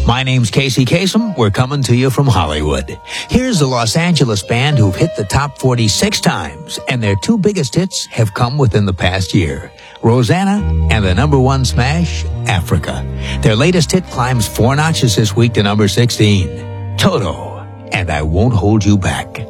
My name's Casey Kasem. We're coming to you from Hollywood. Here's the Los Angeles band who've hit the top 40 6 times, and their two biggest hits have come within the past year. Rosanna and the number one smash, Africa. Their latest hit climbs 4 notches this week to number 16. Toto, and I Won't Hold You Back.